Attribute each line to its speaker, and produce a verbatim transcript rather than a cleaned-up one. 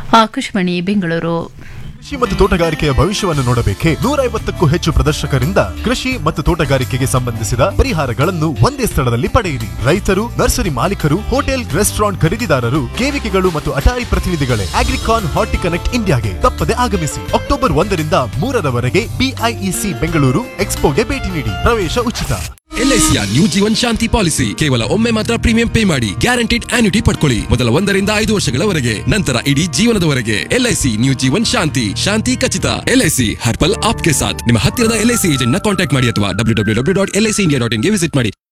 Speaker 1: ಆಕಾಶವಾಣಿ ಬೆಂಗಳೂರು.
Speaker 2: ಕೃಷಿ ಮತ್ತು ತೋಟಗಾರಿಕೆಯ ಭವಿಷ್ಯವನ್ನು ನೋಡಬೇಕೆ? ನೂರ ಐವತ್ತಕ್ಕೂ ಹೆಚ್ಚು ಪ್ರದರ್ಶಕರಿಂದ ಕೃಷಿ ಮತ್ತು ತೋಟಗಾರಿಕೆಗೆ ಸಂಬಂಧಿಸಿದ ಪರಿಹಾರಗಳನ್ನು ಒಂದೇ ಸ್ಥಳದಲ್ಲಿ ಪಡೆಯಿರಿ. ರೈತರು, ನರ್ಸರಿ ಮಾಲೀಕರು, ಹೋಟೆಲ್, ರೆಸ್ಟೋರೆಂಟ್ ಖರೀದಿದಾರರು, ಕೇವಿಕೆಗಳು ಮತ್ತು ಅಟಾರಿ ಪ್ರತಿನಿಧಿಗಳೇ ಅಗ್ರಿಕಾನ್ ಹಾರ್ಟಿ ಕನೆಕ್ಟ್ ಇಂಡಿಯಾಗೆ ತಪ್ಪದೆ ಆಗಮಿಸಿ. ಅಕ್ಟೋಬರ್ ಒಂದರಿಂದ ಮೂರರವರೆಗೆ ಬಿಐಇಸಿ ಬೆಂಗಳೂರು ಎಕ್ಸ್ಪೋಗೆ ಭೇಟಿ ನೀಡಿ. ಪ್ರವೇಶ ಉಚಿತ.
Speaker 3: ಎಲ್ಐಸಿಯ ನ್ಯೂ ಜೀವನ್ ಶಾಂತಿ ಪಾಲಿಸಿ. ಕೇವಲ ಒಮ್ಮೆ ಮಾತ್ರ ಪ್ರೀಮಿಯಂ ಪೇ ಮಾಡಿ ಗ್ಯಾರಂಟಿಡ್ ಆನ್ಯುಟಿ ಪಡ್ಕೊಳ್ಳಿ. ಮೊದಲ ಒಂದರಿಂದ ಐದು ವರ್ಷಗಳವರೆಗೆ, ನಂತರ ಇಡೀ ಜೀವನದವರೆಗೆ. ಎಲ್ಐಸಿ ನ್ಯೂ ಜೀವನ್ ಶಾಂತಿ, ಶಾಂತಿ ಖಚಿತ. ಎಲ್ಐಸಿ ಹರ್ಪಲ್ ಆಪ್ಕೆ ಸಾಥ್. ನಿಮ್ಮ ಹತ್ತಿರದ ಎಲ್ಐಸಿ ಏಜೆಂಟ್ ನ ಕಾಂಟ್ಯಾಕ್ಟ್ ಮಾಡಿ ಅಥವಾ W W W dot L I C India dot in ಗೆ ವಿಸಿಟ್ ಮಾಡಿ.